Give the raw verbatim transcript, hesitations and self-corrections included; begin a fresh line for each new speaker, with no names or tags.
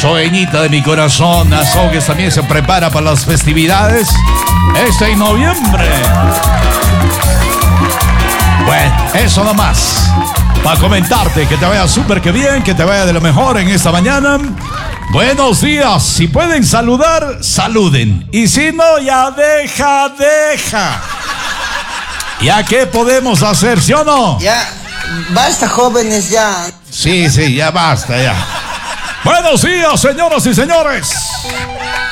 Soeñita de mi corazón, Azogues también se prepara para las festividades este en noviembre. Bueno, eso nomás. Para comentarte que te vaya súper que bien, que te vaya de lo mejor en esta mañana. Buenos días. Si pueden saludar, saluden. Y si no, ya deja, deja. ¿Ya qué podemos hacer, sí o no?
Ya, basta, jóvenes, ya.
Sí, sí, ya basta, ya. Buenos días, señoras y señores.